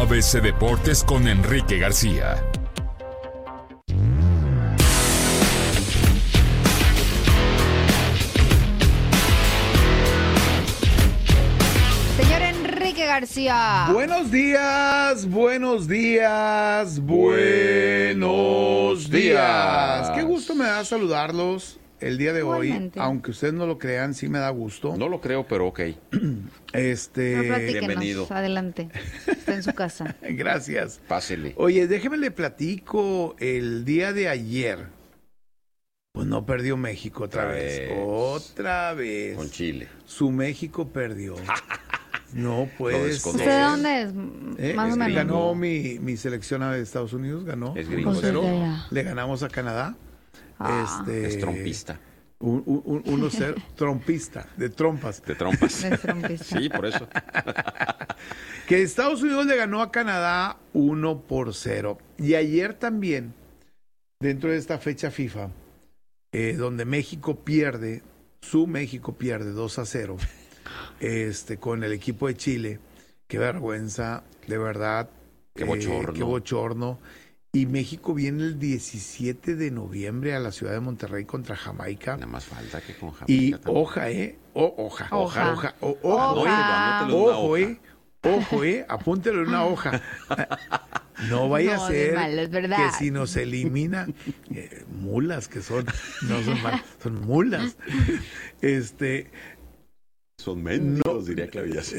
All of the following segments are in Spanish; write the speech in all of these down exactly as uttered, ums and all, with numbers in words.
A B C Deportes con Enrique García. Señor Enrique García. Buenos días, buenos días, buenos días. Qué gusto me da saludarlos el día de Igualmente. hoy. Aunque ustedes no lo crean, sí me da gusto. No lo creo, pero ok. Este, No, platíquenos, bienvenido. Adelante. Está en su casa. Gracias. Pásele. Oye, déjeme le platico. El día de ayer, pues no perdió México otra, Otra vez. vez. Otra vez. Con Chile. Su México perdió. No puede desconoce. ¿Usted ser. de dónde es? Eh, Más o es- menos. Ganó mi, mi selección de Estados Unidos, ganó. Es gringo. uno cero. Pues desde allá. Le ganamos a Canadá. Ah. este, Es trompista. un- un- uno cero, trompista, de trompas. De trompas. De trompista. Sí, por eso. Que Estados Unidos le ganó a Canadá uno por cero. Y ayer también, dentro de esta fecha FIFA, eh, donde México pierde, su México pierde dos a cero, este, con el equipo de Chile. Qué vergüenza, de verdad. Qué bochorno. Qué bochorno. Y México viene el diecisiete de noviembre a la ciudad de Monterrey contra Jamaica. Nada más falta que con Jamaica Y también. hoja, ¿eh? O, hoja, Hoja. hoja, o- ojo, Hoja. eh. Anótelo en una Ojo, hoja. eh. Ojo, eh. Apúntelo en una hoja. No vaya No, a de ser mal, es verdad. que si nos elimina, eh, mulas que son, no son mal, son mulas. Este, Son mendigos, No. diría Clavillas.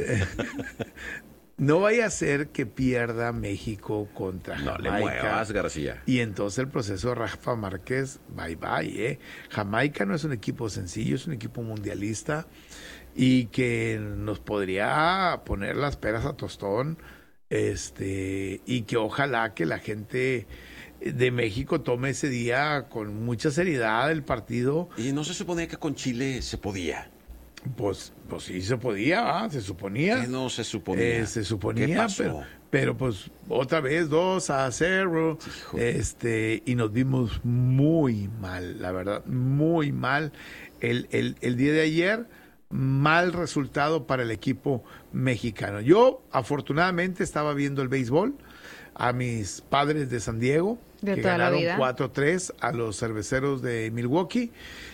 no vaya a ser que pierda México contra No le Jamaica. muevas, García. Y entonces el proceso de Rafa Márquez, bye bye, ¿eh? Jamaica no es un equipo sencillo, es un equipo mundialista y que nos podría poner las peras a tostón, este, y que ojalá que la gente de México tome ese día con mucha seriedad el partido. Y no se suponía que con Chile se podía. Pues, pues sí se podía, ¿va? Se suponía. Que no se suponía. Eh, se ¿Qué suponía, pasó? pero, pero pues otra vez dos a cero, Híjole. este, y nos vimos muy mal, la verdad, muy mal. El, el, el día de ayer, mal resultado para el equipo mexicano. Yo, afortunadamente, estaba viendo el béisbol a mis padres de San Diego, De que toda la ganaron vida. cuatro tres a los cerveceros de Milwaukee.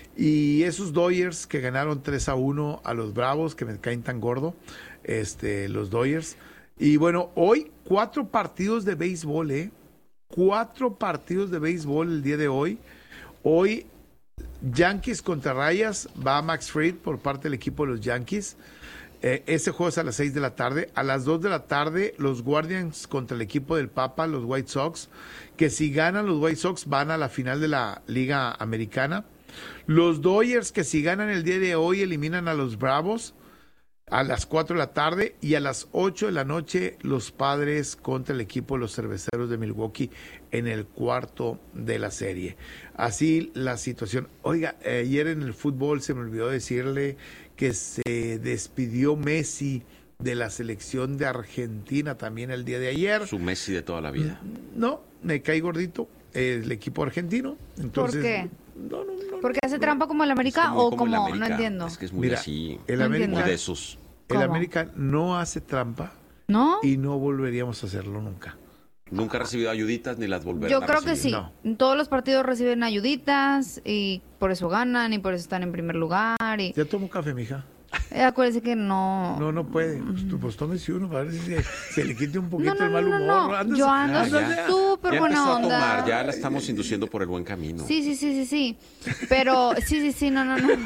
Y esos Dodgers que ganaron tres a uno a los Bravos, que me caen tan gordo, este, los Dodgers. Y bueno, hoy cuatro partidos de béisbol, ¿eh? Cuatro partidos de béisbol el día de hoy. Hoy, Yankees contra Rayas, va Max Fried por parte del equipo de los Yankees. Eh, ese juego es a las seis de la tarde. A las dos de la tarde, los Guardians contra el equipo del Papa, los White Sox, que si ganan los White Sox van a la final de la Liga Americana. Los Dodgers, que si ganan el día de hoy, eliminan a los Bravos a las cuatro de la tarde, y a las ocho de la noche los Padres contra el equipo de los Cerveceros de Milwaukee en el cuarto de la serie. Así la situación. Oiga, eh, ayer en el fútbol se me olvidó decirle que se despidió Messi de la selección de Argentina también el día de ayer. Su Messi de toda la vida. No, me cae gordito el equipo argentino. Entonces, ¿Por qué? No, no, no. ¿Porque hace trampa como el América Es muy o como el como? América. No entiendo. Es que es muy Mira, así. el No América, entiendo. Muy de esos. el ¿Cómo? América no hace trampa ¿No? y no volveríamos a hacerlo nunca. Nunca ha recibido ayuditas ni las volverán Yo a creo que recibir. sí. No. Todos los partidos reciben ayuditas y por eso ganan y por eso están en primer lugar. Y Ya tomo café, mija. eh, acuérdese que no. No, no puede. Pues, tú, pues tómese uno para ver si se, se le quite un poquito No, no, el mal no, humor. no, no. Andas- Yo ando Ah, ya. súper Ya buena empezó a onda. tomar, ya la estamos induciendo por el buen camino. Sí, sí, sí, sí, sí. Pero, sí, sí, sí, no, no, no.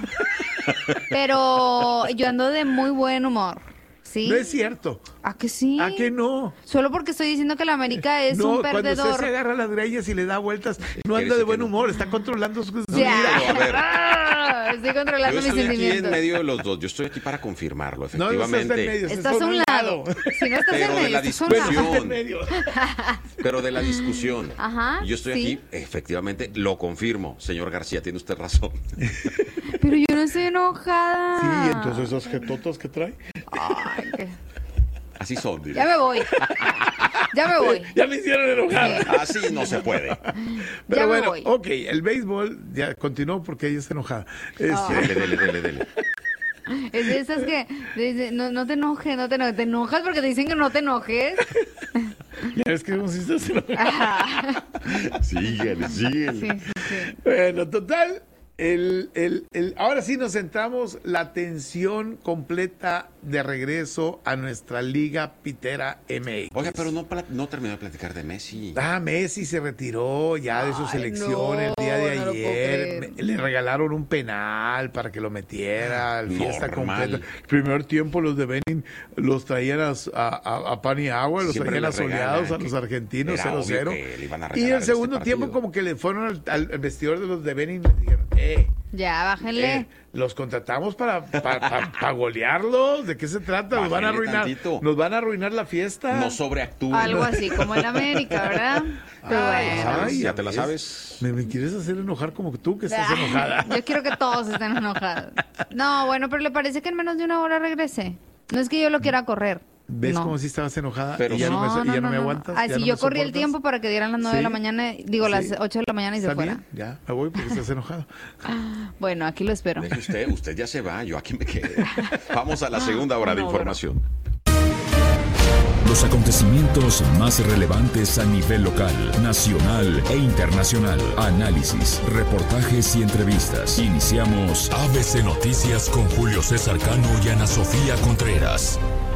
Pero yo ando de muy buen humor. ¿Sí? No es cierto. ¿A que sí? ¿A qué no? Solo porque estoy diciendo que la América es no, un cuando perdedor. usted se agarra las greñas y le da vueltas, no Quiere anda de decir buen que no. humor, está controlando sus... Ya. Pero, a ver. Ah, estoy controlando Yo mis estoy aquí en sentimientos. medio de los dos. Yo estoy aquí para confirmarlo, No, no estás en efectivamente. medio, Estás a un lado. Si no estás Pero en de medio, la estás a un Bueno, lado. estás en medio. Pero de la discusión. Ajá, Yo estoy sí. aquí, efectivamente, lo confirmo. Señor García, tiene usted razón. Pero yo no estoy enojada. Sí, entonces esos jetotos que trae. Ay, qué- Así son, Ya diré. me voy. Ya me voy. Ya me hicieron enojar. Así no se puede. Pero Ya me bueno, voy. ok, el béisbol ya continuó porque ella está enojada. Este, Ay. Dele, dele, dele, dele. Es de esas que dice, no, no te enojes, no te enojes. Te enojas porque te dicen que no te enojes. Ya es que como si estás enojado. Síguele, síguele. Sí, sí, sí. Bueno, total, el, el, el, ahora sí nos centramos la atención completa de regreso a nuestra Liga Pitera M X. Oiga, pero no, pla- no terminó de platicar de Messi. Ah, Messi se retiró ya de su Ay, selección no, el día de no lo puedo ayer. creer. Me- Le regalaron un penal para que lo metiera, al fiesta Normal. completa. Primer tiempo los de Benin los traían a, a, a pan y agua, los Siempre traían les asoleados regalan, a los que argentinos era cero obvio cero. que le iban a Y regalar el este segundo tiempo partido. como que le fueron al, al vestidor de los de Benin y les dijeron, eh, Ya, bájenle. eh, los contratamos para, para, para, para golearlos. ¿De qué se trata? Nos van a Bájenle arruinar, tantito. nos van a arruinar la fiesta. No sobreactúen. Algo así como en América, ¿verdad? Pero Ay, bueno. ay, ya ya te la ves. sabes. Me, me quieres hacer enojar como tú que estás Ay, enojada. Yo quiero que todos estén enojados. No, bueno, pero le parece que en menos de una hora regrese. No es que yo lo quiera correr. ¿Ves no. como si estabas enojada Pero y ya no, me, y ya no me aguantas? Ay, ¿Ya si no yo me corrí el soportas? tiempo para que dieran las nueve de la Sí. mañana, digo, las Sí. ocho de la mañana y se ¿Está fuera. bien? Ya, me voy porque estás enojada. Bueno, aquí lo espero. Deje usted, usted ya se va, yo aquí me quedo. Vamos a la segunda hora de No, información. Los acontecimientos más relevantes a nivel local, nacional e internacional. Análisis, reportajes y entrevistas. Iniciamos A B C Noticias con Julio César Cano y Ana Sofía Contreras.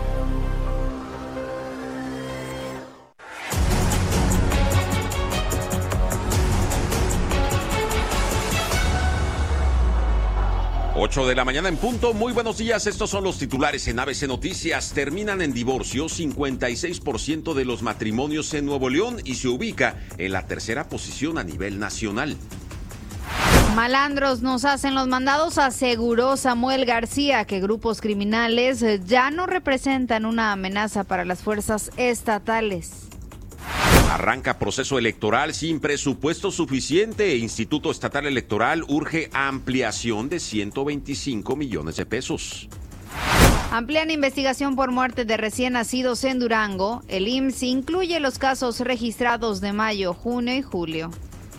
ocho de la mañana en punto. Muy buenos días. Estos son los titulares en A B C Noticias. Terminan en divorcio cincuenta y seis por ciento de los matrimonios en Nuevo León y se ubica en la tercera posición a nivel nacional. Malandros nos hacen los mandados, aseguró Samuel García que grupos criminales ya no representan una amenaza para las fuerzas estatales. Arranca proceso electoral sin presupuesto suficiente. Instituto Estatal Electoral urge ampliación de ciento veinticinco millones de pesos. Amplían investigación por muerte de recién nacidos en Durango. El I M S S incluye los casos registrados de mayo, junio y julio.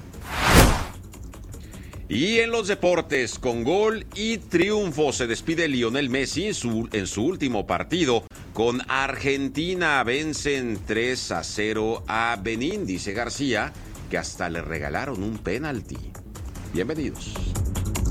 Y en los deportes, con gol y triunfo, se despide Lionel Messi en su, en su último partido. Con Argentina vencen tres a cero a Benín, dice García, que hasta le regalaron un penalti. Bienvenidos.